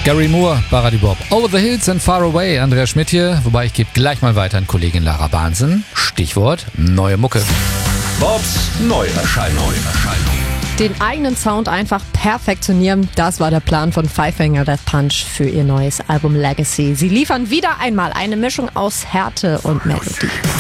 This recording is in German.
Gary Moore, Party Bob. Over the Hills and Far Away. Andreas Schmidt hier. Wobei ich gebe gleich mal weiter an Kollegin Lara Bahnsen. Stichwort neue Mucke. Bobs Neuerscheinung. Den eigenen Sound einfach perfektionieren, das war der Plan von Five Finger Death Punch für ihr neues Album Legacy. Sie liefern wieder einmal eine Mischung aus Härte und Melodie.